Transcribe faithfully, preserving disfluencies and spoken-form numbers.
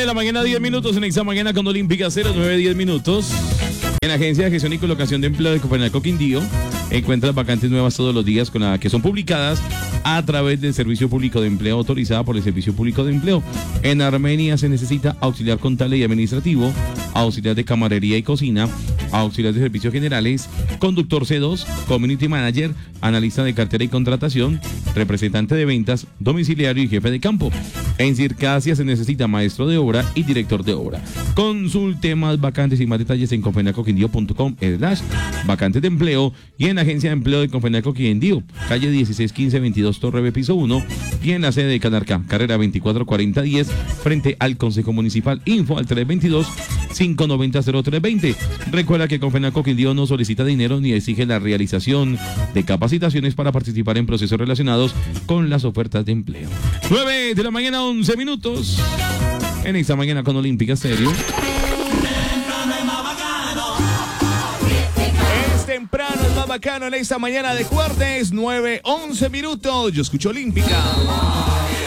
la mañana, diez minutos en esta mañana con Olímpica cero nueve diez minutos. En la Agencia de Gestión y Colocación de Empleo de Copenhague Quindío encuentras vacantes nuevas todos los días con la que son publicadas a través del Servicio Público de Empleo autorizada por el Servicio Público de Empleo. En Armenia se necesita auxiliar contable y administrativo, auxiliar de camarería y cocina, auxiliar de servicios generales, conductor C dos, community manager, analista de cartera y contratación, representante de ventas, domiciliario y jefe de campo. En Circasia se necesita maestro de obra y director de obra. Consulte más vacantes y más detalles en copenhague quindío punto com slash vacantes de empleo y en la Agencia de Empleo de Copenhague Quindío, calle dieciséis quince veintidós Torre B, piso uno, y en la sede de Canarca, carrera veinticuatro cuarenta diez, frente al Consejo Municipal. Info al tres dos dos, cinco nueve cero, cero tres dos cero. Recuerda que Copenhague Quindío no solicita dinero ni exige la realización de capacitaciones para participar en procesos relacionados con las ofertas de empleo. nueve de la mañana, once minutos. En esta mañana con Olímpica Stereo. Es temprano, es más bacano en esta mañana de jueves, nueve, once minutos. Yo escucho Olímpica.